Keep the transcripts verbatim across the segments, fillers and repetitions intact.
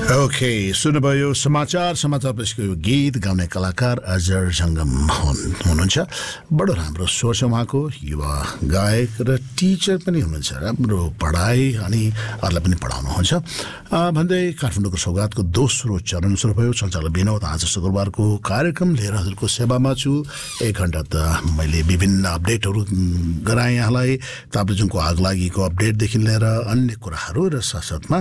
Okay सुन्नुभयो समाचार समाचारपछि यो गीत गाउने कलाकार अजर जङ्गम हुनुहुन्छ। बडो राम्रो सोच छ उहाँको, युवा गायक र टिचर पनि हुनुहुन्छ। राम्रो पढाइ अनि अरूलाई पनि पढाउनुहुन्छ भन्दै काठमाडौँको सौगातको दोस्रो चरण सुरु भयो। सञ्चालक विनोद आज शुक्रबारको कार्यक्रम लिएर हजुरको सेवामा छु। एक घन्टा त मैले विभिन्न अपडेटहरू गराएँ यहाँलाई। ताप्लेजुङको आगलागीको अपडेटदेखि लिएर अन्य कुराहरू र साथसाथमा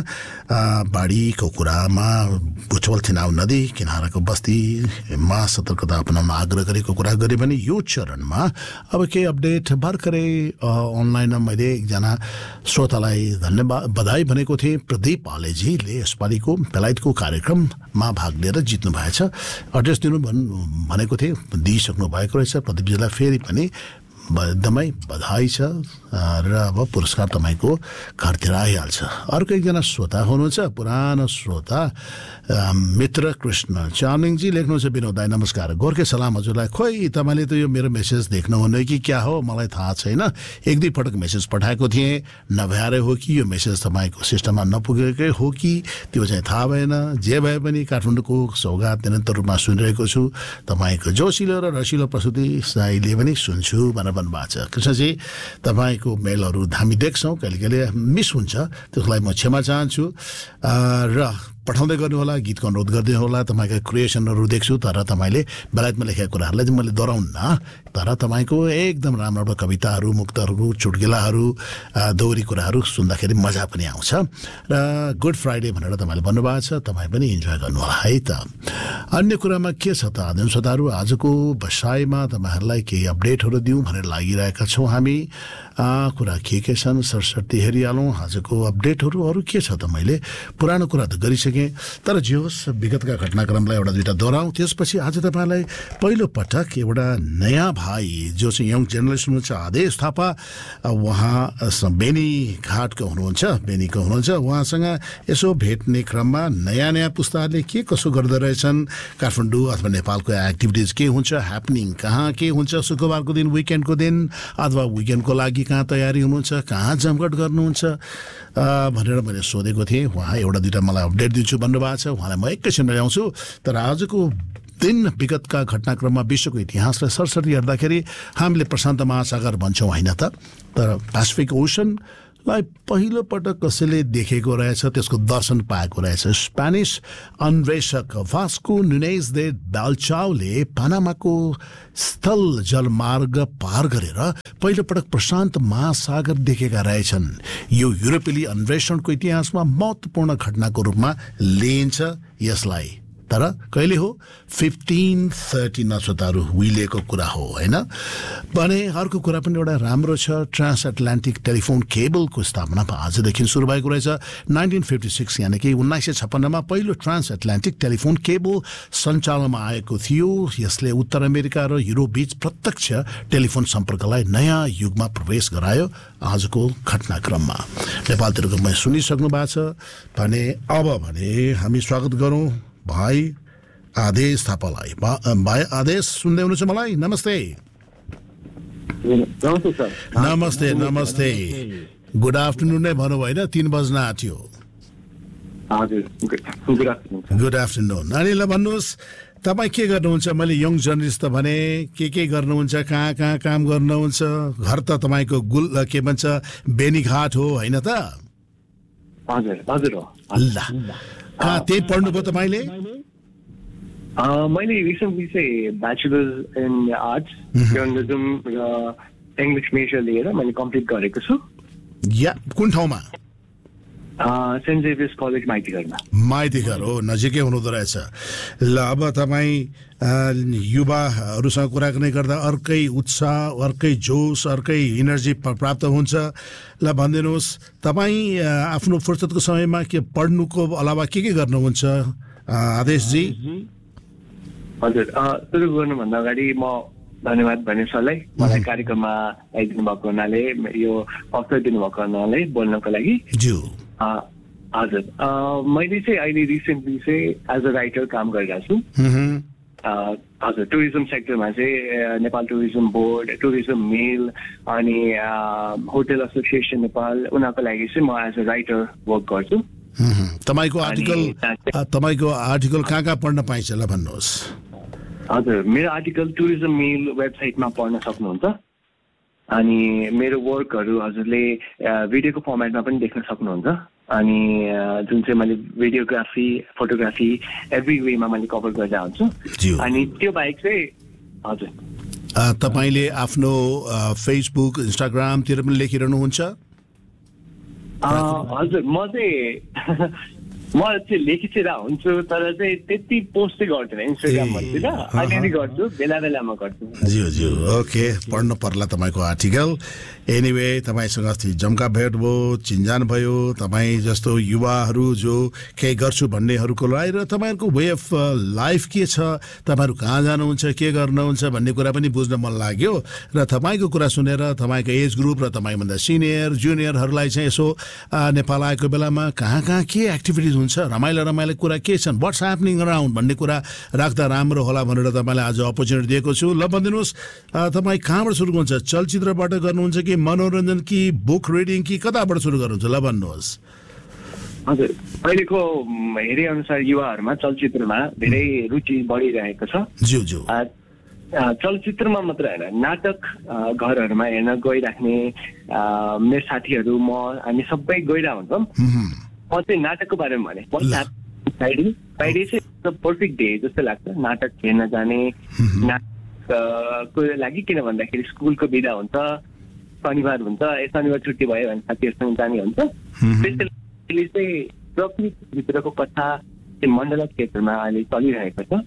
बाढीको कुरा बुचवल थिनाउ नदी किनाराको बस्तीमा सतर्कता अपनाउन आग्रह गरेको कुरा गरे भने यो चरणमा अब केही अपडेट भर्खरै अनलाइनमा मैले एकजना श्रोतालाई धन्यवाद बधाई भनेको थिएँ। प्रदीप आलेजीले यसपालिको बेलायतको कार्यक्रममा भाग लिएर जित्नु भएछ। एड्रेस दिनु भनेको थिएँ, दिइसक्नु भएको रहेछ। प्रदीपजीलाई फेरि पनि एकदमै बधाई छ र अब पुरस्कार तपाईँको घरतिर आइहाल्छ। अर्को एकजना श्रोता हुनुहुन्छ, पुरानो श्रोता मित्र कृष्ण चार्लिङजी लेख्नुहुन्छ, विनोद दाइ नमस्कार, गोर्खे सलाम हजुरलाई। खोइ तपाईँले त यो मेरो मेसेज देख्नुहुन्न कि क्या हो मलाई थाहा छैन। एक दुई पटक मेसेज पठाएको थिएँ, नभएर हो कि यो मेसेज तपाईँको सिस्टममा नपुगेकै हो कि त्यो चाहिँ थाहा भएन। जे भए पनि काठमाडौँको सौगात निरन्तर रूपमा सुनिरहेको छु। तपाईँको जोसिलो र रसिलो प्रस्तुति साईले पनि सुन्छु भनेर भन्नुभएको छ। कृष्णजी तपाईँको मेलहरू हामी देख्छौँ, कहिले कहिले मिस हुन्छ, त्यसलाई म क्षमा चाहन्छु र पठाउँदै गर्नुहोला, गीतको अनुरोध गर्दै होला। तपाईँका क्रिएसनहरू देख्छु, तर तपाईँले बेलायतमा लेखेका कुराहरूलाई चाहिँ मैले दोहोऱ्याउन्न, तर तपाईँको एकदम राम्रो राम्रो कविताहरू, मुक्तहरू, चुटकिलाहरू, दोहोरी कुराहरू सुन्दाखेरि मजा पनि आउँछ। र गुड फ्राइडे भनेर तपाईँले भन्नुभएको छ, तपाईँ पनि इन्जोय गर्नुहोला है त। अन्य कुरामा के छ त आदम श्रोताहरू, आजको बसाइमा तपाईँहरूलाई केही अपडेटहरू दिउँ भनेर लागिरहेका छौँ हामी। कुरा के के छन् सरसर्ती हेरिहालौँ। आजको अपडेटहरू अरू के छ त, मैले पुरानो कुरा त गरिसकेँ, तर जे होस् विगतका घटनाक्रमलाई एउटा दुईवटा दोहोऱ्याउँ। त्यसपछि आज तपाईँलाई पहिलो पटक एउटा नयाँ भाइ जो चाहिँ यङ जर्नलिस्ट हुनुहुन्छ आदेश थापा, उहाँ बेनी घाटको हुनुहुन्छ, बेनीको हुनुहुन्छ। उहाँसँग यसो भेट्ने क्रममा नयाँ नयाँ पुस्ताहरूले के कसो गर्दो रहेछन्, काठमाडौँ अथवा नेपालको एक्टिभिटिज के हुन्छ, ह्यापनिङ कहाँ के हुन्छ, शुक्रबारको दिन, विकेन्डको दिन अथवा विकेन्डको लागि कहाँ तयारी हुनुहुन्छ, कहाँ जमघट गर्नुहुन्छ भनेर मैले सोधेको थिएँ। उहाँ एउटा दुईवटा मलाई अपडेट दिन्छु भन्नुभएको छ, उहाँलाई म एकैछिन ल्याउँछु। तर आजको दिन विगतका घटनाक्रममा विश्वको इतिहासलाई सरसरी हेर्दाखेरि हामीले प्रशान्त महासागर भन्छौँ होइन त, तर पेसिफिक ओसनलाई पहिलो पटक कसैले देखेको रहेछ, त्यसको दर्शन पाएको रहेछ। स्पेनिस अन्वेषक भास्को नुनेज दे बाल्चाओले पनामाको स्थल जलमार्ग पार गरेर पहिलो पटक प्रशान्त महासागर देखेका रहेछन्। यो युरोपेली अन्वेषणको इतिहासमा महत्त्वपूर्ण घटनाको रूपमा लिइन्छ यसलाई। तर कहिले हो, फिफ्टिन थर्टी नछोताहरू उहिलेको कुरा हो होइन भने। अर्को कुरा पनि एउटा राम्रो छ, ट्रान्स एटलान्टिक टेलिफोन केबलको स्थापना आजदेखि सुरु भएको रहेछ। नाइन्टिन फिफ्टी सिक्स यानि कि उन्नाइस सय छप्पन्नमा पहिलो ट्रान्स एटलान्टिक टेलिफोन केबल सञ्चालनमा आएको थियो। यसले उत्तर अमेरिका र युरोप बीच प्रत्यक्ष टेलिफोन सम्पर्कलाई नयाँ युगमा प्रवेश गरायो। आजको घटनाक्रममा नेपालतिरको मैले सुनिसक्नु भएको छ भने अब भने हामी स्वागत गरौँ भाइ आदेश थापालाई। भाइ आदेश सुन्दै हुनुहुन्छ मलाई? नमस्ते नमस्ते नमस्ते गुड आफ्टरनुन नै भनौँ होइन, तिन बज्न आँट्यो। Good afternoon. अनि ल भन्नुहोस् तपाईँ के गर्नुहुन्छ? मैले यङ जर्नलिस्ट त भने के के गर्नुहुन्छ, कहाँ कहाँ काम गर्नुहुन्छ? घर त तपाईँको गुल के भन्छ बेनीघाट हो होइन त? हजुर हजुर हो। ल कहाँ त्यही पढ्नुभयो तपाईँले? मैले रिसेन्टली चाहिँ ब्याचलर्स इन आर्ट्स जर्नलिजम र इङ्ग्लिस मेजर लिएर मैले कम्प्लिट गरेको छु। या कुन ठाउँमा? Saint Xavier's college माइतीघरमा। माइतीघर हो, नजिकै हुनुहुँदो रहेछ। ल अब तपाईँ युवाहरूसँग कुराकानी गर्दा अर्कै उत्साह, अर्कै जोस, अर्कै इनर्जी प्राप्त हुन्छ। ल भनिदिनुहोस् तपाईँ आफ्नो फुर्सदको समयमा के पढ्नुको अलावा के के गर्नुहुन्छ आदेशजी? हजुर, सुरु गर्नुभन्दा अगाडि म धन्यवाद भने सरलाई, मलाई कार्यक्रममा आइदिनु भएको हुनाले, यो अवसर दिनुभएको हुनाले बोल्नको लागि। हजुर, मैले चाहिँ अहिले रिसेन्टली चाहिँ एज अ राइटर काम गरिरहेको छु। हजुर, टुरिज्म सेक्टरमा चाहिँ नेपाल टुरिज्म बोर्ड, टुरिज्म मेल अनि होटल एसोसिएसन नेपाल, उनीहरूको लागि चाहिँ म एज अ राइटर वर्क गर्छु। तपाईँको आर्टिकल तपाईँको आर्टिकल कहाँ कहाँ पढ्न पाइन्छ ल भन्नुहोस्। हजुर, मेरो आर्टिकल टुरिज्म मेल वेबसाइटमा पढ्न सक्नुहुन्छ अनि मेरो वर्कहरू हजुरले भिडियोको फर्मेटमा पनि देख्न सक्नुहुन्छ अनि जुन चाहिँ मैले भिडियोग्राफी फोटोग्राफी एभ्री वेमा मैले कभर गर्दै आउँछु। अनि त्यो बाहेक चाहिँ हजुर तपाईँले आफ्नो फेसबुक इन्स्टाग्रामतिर पनि लेखिरहनुहुन्छ? हजुर, म चाहिँ म चाहिँ लेखिरहेको हुन्छु तर चाहिँ त्यति पोस्ट चाहिँ गर्दिनँ इन्स्टाग्रामहरूतिर, अलिअलि गर्छु, बेला बेलामा गर्छु। ज्यू ज्यू ओके, पढ्नु पर्ला तपाईँको आर्टिकल। एनिवे तपाईँसँग अस्ति जम्का भेट भयो, चिन्जान भयो। तपाईँ जस्तो युवाहरू जो केही गर्छु भन्नेहरूको लागि र तपाईँहरूको वे अफ लाइफ के छ, तपाईँहरू कहाँ जानुहुन्छ, के गर्नुहुन्छ भन्ने कुरा पनि बुझ्न मन लाग्यो र तपाईँको कुरा सुनेर तपाईँको एज ग्रुप र तपाईँभन्दा सिनियर जुनियरहरूलाई चाहिँ यसो नेपाल आएको बेलामा कहाँ कहाँ के एक्टिभिटिज हुन्छ, रमाइलो रमाइलो कुरा के छन्, वाट्स ह्यापनिङ अराउन्ड भन्ने कुरा राख्दा राम्रो होला भनेर तपाईँलाई आज अपर्च्युनिटी दिएको छु। ल भनिदिनुहोस्, तपाईँ कहाँबाट सुरु गर्नुहुन्छ? चलचित्रबाट गर्नुहुन्छ कि मनोरञ्जन कि बुक रिडिङ कि कताबाट सुरु गर्नुहुन्छ? ल भन्नुहोस्। हजुर, अहिलेको हेरे अनुसार युवाहरूमा चलचित्रमा धेरै रुचि बढिरहेको छ। ज्यू ज्यू चलचित्रमा मात्र होइन, नाटक घरहरूमा हेर्न गइराख्ने मेरो साथीहरू म हामी सबै गइरहेको हुन्छौँ। म चाहिँ नाटकको बारेमा भने फ्राइडे फ्राइडे चाहिँ पर्फेक्ट डे जस्तो लाग्छ नाटक हेर्न जाने। नाटकको लागि किन भन्दाखेरि स्कुलको बिदा हुन्छ, शनिबार हुन्छ, शनिबार छुट्टी भयो भने साथीहरूसँग जाने हुन्छ। त्यसैले चाहिँ प्रकृतिभित्रको कथा मण्डला थिएटरमा अहिले चलिरहेको छ।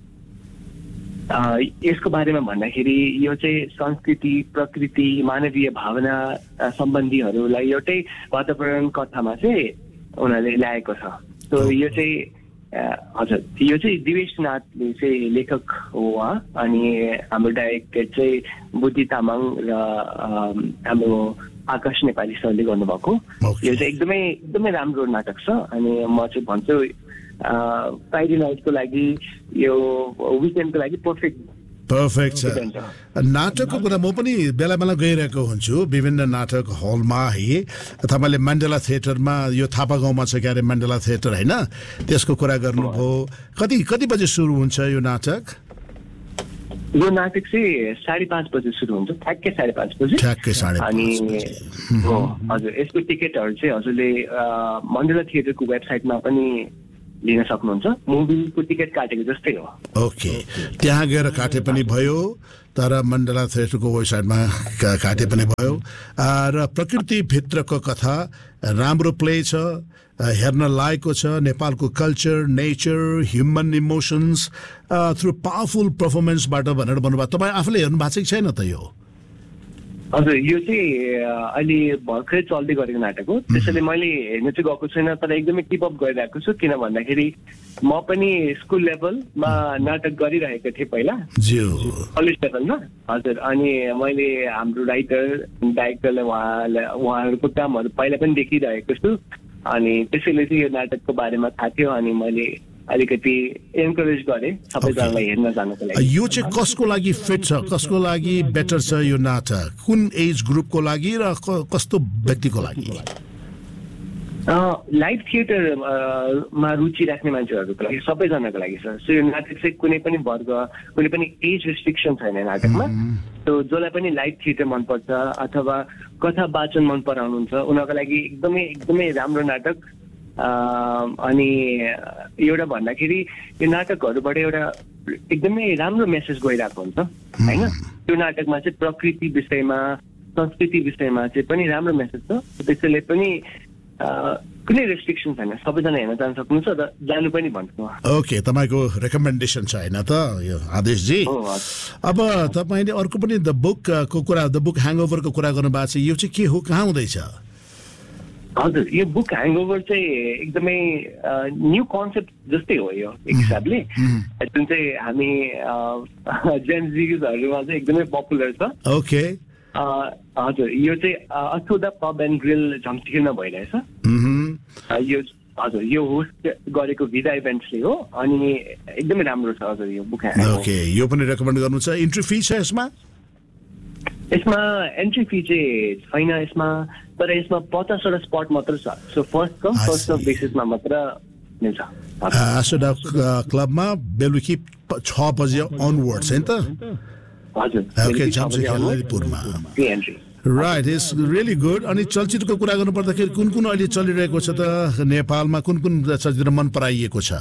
यसको बारेमा भन्दाखेरि यो चाहिँ संस्कृति, प्रकृति, मानवीय भावना सम्बन्धीहरूलाई एउटै वातावरण कथामा चाहिँ उनीहरूले ल्याएको छ। सो यो चाहिँ हजुर, यो चाहिँ दिवेशनाथले चाहिँ लेखक हो उहाँ, अनि हाम्रो डाइरेक्टर चाहिँ बुद्धि तामाङ र हाम्रो आकाश नेपाली सरले गर्नुभएको। यो चाहिँ एकदमै एकदमै राम्रो नाटक छ अनि म चाहिँ भन्छु फ्राइडे नाइटको लागि, यो विकेन्डको लागि पर्फेक्ट पर्फेक्ट छ। नाटकको कुरा म पनि बेला बेला गइरहेको हुन्छु विभिन्न नाटक हलमा है। तपाईँले मण्डला थिएटरमा, यो थापा गाउँमा छ क्यारे मण्डला थिएटर होइन, त्यसको कुरा गर्नुभयो। कति कति बजे सुरु हुन्छ यो नाटक? यो नाटक चाहिँ साढे पाँच बजे सुरु हुन्छ, ठ्याक्कै साढे पाँच बजे। ठ्याक्कै साढे अनि हजुर, यसको टिकटहरू चाहिँ हजुरले मण्डला थिएटरको वेबसाइटमा पनि लिन सक्नुहुन्छ। मुभीको टिकट काटेको जस्तै हो। ओके, त्यहाँ गएर काटे पनि भयो तर मण्डला थिएटरको वेबसाइटमा काटे पनि भयो। र प्रकृतिभित्रको कथा राम्रो प्ले छ, हेर्न लायकको छ। नेपालको culture, nature, human emotions through powerful पर्फर्मेन्सबाट भनेर भन्नुभयो। तपाईँ आफूले हेर्नु भएको चाहिँ छैन त यो? हजुर, यो चाहिँ अहिले भर्खरै चल्दै गरेको नाटक हो, त्यसैले मैले हेर्नु चाहिँ गएको छैन तर एकदमै टिपअप गरिरहेको छु। किन भन्दाखेरि म पनि स्कुल लेभलमा नाटक गरिरहेको थिएँ पहिला, कलेज लेभलमा। हजुर, अनि मैले हाम्रो राइटर डाइरेक्टरले उहाँलाई उहाँहरूको कामहरू पहिला पनि देखिरहेको छु अनि त्यसैले चाहिँ यो नाटकको बारेमा थाहा थियो अनि मैले अलिकति एन्करेज गरेँ सबैजनालाई हेर्न जानको लागि। यो चाहिँ कसको लागि फिट छ, कसको लागि बेटर छ यो नाटक? कुन एज ग्रुपको लागि र कस्तो व्यक्तिको लागि? लाइभ थिएटरमा रुचि राख्ने मान्छेहरूको लागि, सबैजनाको लागि छ। सो यो नाटक चाहिँ कुनै पनि वर्ग, कुनै पनि एज रेस्ट्रिक्सन छैन नाटकमा। सो जसलाई पनि लाइभ थिएटर मनपर्छ अथवा कथा वाचन मन पराउनुहुन्छ उनीहरूको लागि एकदमै एकदमै राम्रो नाटक। अनि एउटा भन्दाखेरि यो नाटकहरूबाट एउटा एकदमै राम्रो मेसेज गइरहेको हुन्छ होइन। त्यो नाटकमा चाहिँ प्रकृति विषयमा, संस्कृति विषयमा चाहिँ पनि राम्रो मेसेज छ। त्यसैले पनि कुनै रेस्ट्रिक्सन छैन, सबैजना हेर्न जान सक्नुहुन्छ र जानु पनि भन्छु। ओके, तपाईँको रेकमेन्डेसन छ होइन त यो आदेशजी? अब तपाईँले अर्को पनि द बुकको कुरा, द बुक ह्याङओभरको कुरा गर्नुभएको छ, यो चाहिँ के हो, कहाँ हुँदैछ? हजुर, यो बुक ह्याङओभर चाहिँ एकदमै न्यू कन्सेप्ट जस्तै हो यो एक हिसाबले, जुन चाहिँ हामी जेनजीजहरूमा चाहिँ एकदमै पपुलर छ। ओके, हजुर, यो चाहिँ अथोदा पब एन्ड ग्रिल झम्सिकेमा भइरहेछ। यो हजुर, यो होस्ट गरेको भिदा इभेन्ट्सले हो अनि एकदमै राम्रो छ हजुर यो बुक ह्याङओभर। ओके, यो पनि रेकमेन्ड गर्नुहुन्छ। इन्ट्री फी छ यसमा? यसमा एन्ट्री फी चाहिँ छैन यसमा, तर यसमा पचासवटा स्पट मात्र छ। So first come first serve बेसिसमा मात्र मिल्छ। आसोडा क्लबमा बेलुकी छ बजे अनवर्ड्स हैन त? हजुर। Okay, जम्सी खेलपुरमा। Right, is really good. अनि चलचित्रको कुरा गर्नुपर्दाखेरि कुन कुन अहिले चलिरहेको छ त नेपालमा? कुन कुन चलचित्र मन पराइएको छ?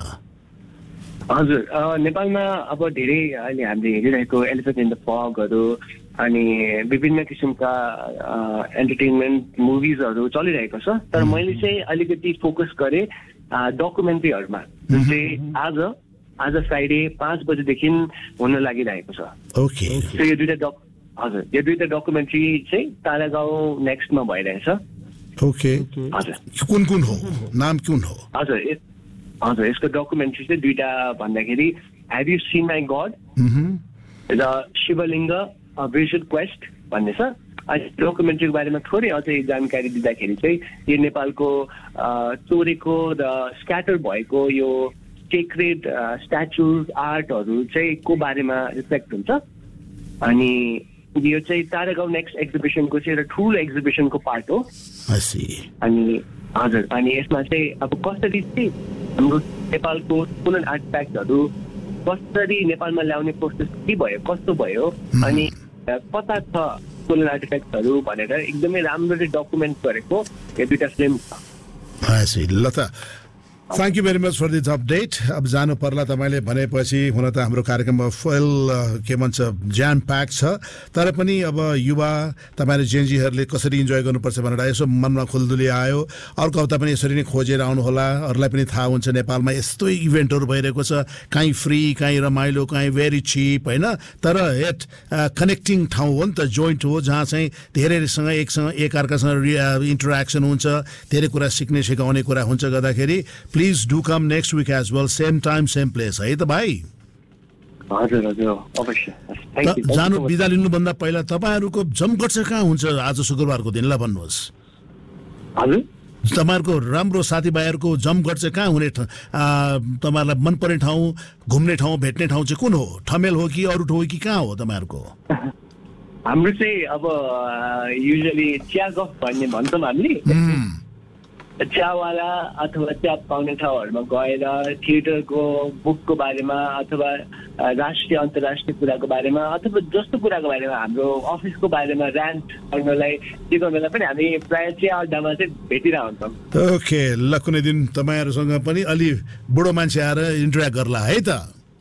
हजुर, नेपालमा अब धेरै अहिले हामीले हेरिरहेको एलिफेन्ट इन द फगहरू अनि विभिन्न किसिमका एन्टरटेनमेन्ट मुभिजहरू चलिरहेको छ। तर मैले चाहिँ अलिकति फोकस गरेँ डकुमेन्ट्रीहरूमा, जुन चाहिँ आज आज फ्राइडे पाँच बजेदेखि हुन लागिरहेको छ। ओके, यो दुईटा डक हजुर यो दुईटा डकुमेन्ट्री चाहिँ तारा गाउँ नेक्स्टमा भइरहेछ। ओके, हजुर। कुन कुन हो, नाम कुन हो? हजुर हजुर यसको डकुमेन्ट्री चाहिँ दुईटा भन्दाखेरि have you seen my God र शिवलिङ्ग भिजुअल क्वेस्ट भन्ने छ। अनि डकुमेन्ट्रीको बारेमा थोरै अझै जानकारी दिँदाखेरि चाहिँ यो नेपालको चोरेको र स्क्याटर भएको यो सेक्रेड स्ट्याचुज आर्टहरू चाहिँ को बारेमा रिफ्लेक्ट हुन्छ। अनि यो चाहिँ तारा गाउँ नेक्स्ट एक्जिबिसनको चाहिँ एउटा ठुलो एक्जिबिसनको पार्ट हो। अनि हजुर, अनि यसमा चाहिँ अब कसरी चाहिँ हाम्रो नेपालको पुनः आर्टिफ्याक्टहरू कसरी नेपालमा ल्याउने प्रोसेस के भयो, कस्तो भयो, अनि कता छ पुनः आर्टिफ्याक्टहरू भनेर एकदमै राम्ररी डकुमेन्ट गरेको यो दुईटा फिल्म छ। ल त, thank you very much for this update. अब जानु पर्ला तपाईँले भनेपछि। हुन त हाम्रो कार्यक्रममा फुल के भन्छ ज्याम प्याक छ, तर पनि अब युवा तपाईँले जेनजीहरूले कसरी इन्जोय गर्नुपर्छ भनेर यसो मनमा खुल्दुली आयो। अर्को हप्ता पनि यसरी नै खोजेर आउनुहोला। अरूलाई पनि थाहा हुन्छ नेपालमा यस्तो इभेन्टहरू भइरहेको छ, काहीँ फ्री, काहीँ रमाइलो, काहीँ भेरी चिप, होइन? तर एट कनेक्टिङ ठाउँ हो नि त, जोइन्ट हो, जहाँ चाहिँ धेरैसँग एकसँग एकअर्कासँग इन्टरेक्सन हुन्छ, धेरै कुरा सिक्ने सिकाउने कुरा हुन्छ। गर्दाखेरि please do com next week as well, same time same place, है त भाइ? हजुर हजुर अवश्य। जानु बिदा लिनुभन्दा पहिला तपाईँहरूको जमघट चाहिँ कहाँ हुन्छ आज शुक्रबारको दिन? ल भन्नुहोस्। हजुर, तपाईँहरूको राम्रो साथीभाइहरूको जमघट चाहिँ कहाँ हुने, तपाईँहरूलाई मनपर्ने ठाउँ, घुम्ने ठाउँ, भेट्ने ठाउँ चाहिँ कुन हो? ठमेल हो कि अरू ठाउँ कि कहाँ हो तपाईँहरूको? हाम्रो चाहिँ अब युजली चिया गफ भन्ने भन्छौँ हामीले। चियावाला अथवा चिया पाउने ठाउँहरूमा गएर थिएटरको बुकको बारेमा अथवा राष्ट्रिय अन्तर्राष्ट्रिय कुराको बारेमा अथवा जस्तो कुराको बारेमा, हाम्रो अफिसको बारेमा ऱ्यान्ट गर्नलाई के गर्नलाई पनि हामी प्रायः चिया अड्डामा चाहिँ भेटिरहेको हुन्छौँ। ओके, ल कुनै दिन तपाईँहरूसँग पनि अलि बुढो मान्छे आएर इन्टरेक्ट गर्ला, है त?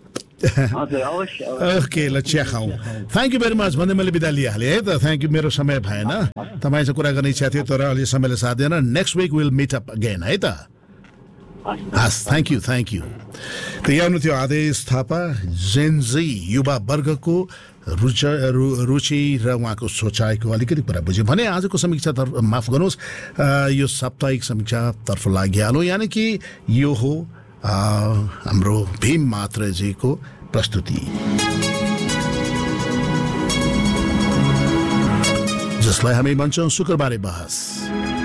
ओके, ल चिया खाउँ। थ्याङ्क यू भेरी मच भन्दै मैले बिदा लिइहालेँ, है त? Thank you. मेरो समय भएन, तपाईँसँग कुरा गर्ने इच्छा थियो तर अलि समयले साथ दिएन। Next week will meet up again, है त? हस्, थ्याङ्क यू थ्याङ्क यू। त यो आउनु थियो आदेश थापा, जेनजी युवा वर्गको रुच रुचि र उहाँको सोचाइको अलिकति कुरा बुझ्यो भने आजको समीक्षा तर्फ माफ गर्नुहोस्, यो साप्ताहिक समीक्षातर्फ लागिहाल्यो। यानि कि यो हो हाम्रो भीम मात्रजीको प्रस्तुति, जसलाई हामी भन्छौँ शुक्रबारे बहस।